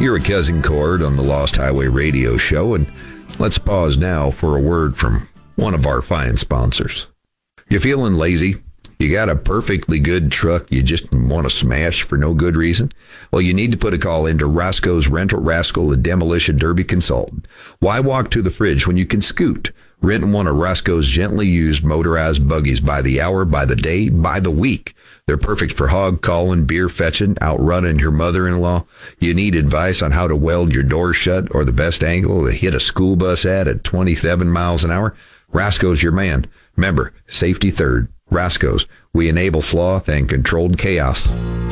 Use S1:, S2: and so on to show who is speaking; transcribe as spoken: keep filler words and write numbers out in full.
S1: You're a Cousin Cord on the Lost Highway Radio Show, and let's pause now for a word from one of our fine sponsors. You feeling lazy? You got a perfectly good truck you just want to smash for no good reason? Well, you need to put a call into Roscoe's Rental Rascal, the Demolition Derby consultant. Why walk to the fridge when you can scoot? Rent one of Roscoe's gently used motorized buggies by the hour, by the day, by the week. They're perfect for hog calling, beer fetching, outrunning your mother-in-law. You need advice on how to weld your door shut or the best angle to hit a school bus at at twenty-seven miles an hour? Roscoe's your man. Remember, safety third. Roscoe's. We enable sloth and controlled chaos.